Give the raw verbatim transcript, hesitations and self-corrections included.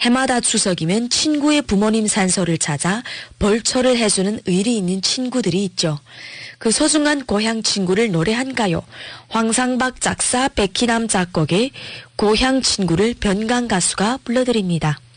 해마다 추석이면 친구의 부모님 산소를 찾아 벌초를 해주는 의리 있는 친구들이 있죠. 그 소중한 고향 친구를 노래한 가요. 황상박 작사 백희남 작곡의 고향 친구를 변강 가수가 불러드립니다.